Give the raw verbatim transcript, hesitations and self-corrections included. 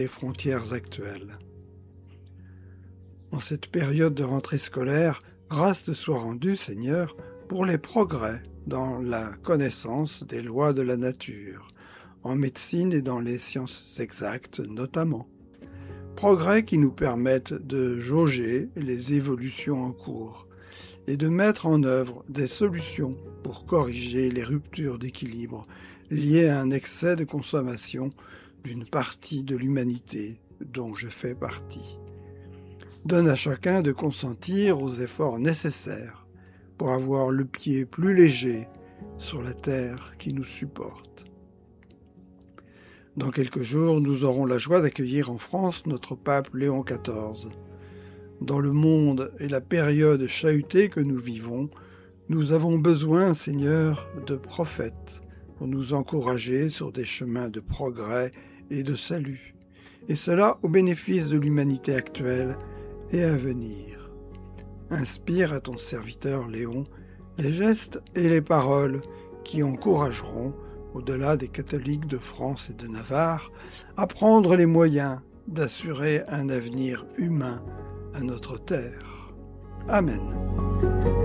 les frontières actuelles. En cette période de rentrée scolaire, grâce te soit rendue, Seigneur, pour les progrès dans la connaissance des lois de la nature, en médecine et dans les sciences exactes notamment. Progrès qui nous permettent de jauger les évolutions en cours et de mettre en œuvre des solutions pour corriger les ruptures d'équilibre liées à un excès de consommation d'une partie de l'humanité dont je fais partie. Donne à chacun de consentir aux efforts nécessaires pour avoir le pied plus léger sur la terre qui nous supporte. Dans quelques jours, nous aurons la joie d'accueillir en France notre pape Léon quatorze. Dans le monde et la période chahutée que nous vivons, nous avons besoin, Seigneur, de prophètes pour nous encourager sur des chemins de progrès et de salut, et cela au bénéfice de l'humanité actuelle et à venir. Inspire à ton serviteur Léon les gestes et les paroles qui encourageront, au-delà des catholiques de France et de Navarre, à prendre les moyens d'assurer un avenir humain à notre terre. Amen.